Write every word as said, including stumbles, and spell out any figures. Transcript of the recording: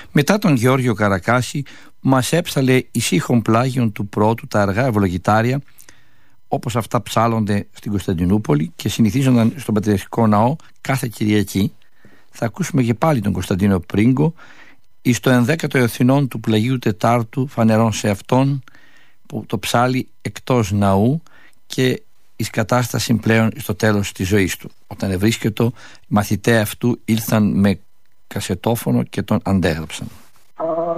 Μετά τον Γεώργιο Καρακάση, που μας έψαλε ησύχων πλάγιον του πρώτου τα αργά ευλογητάρια, όπως αυτά ψάλλονται στην Κωνσταντινούπολη και συνηθίζονταν στον Πατριαρχικό Ναό κάθε Κυριακή, θα ακούσουμε και πάλι τον Κωνσταντίνο Πρίγκο εις το ενδέκατο αιωθινόν του Πλαγίου Τετάρτου φανερών σε αυτόν, που το ψάλλει εκτός ναού και εις κατάσταση πλέον στο τέλος της ζωής του, όταν ευρίσκετο οι μαθηταί αυτού ήλθαν με κασετόφωνο και τον αντέγραψαν.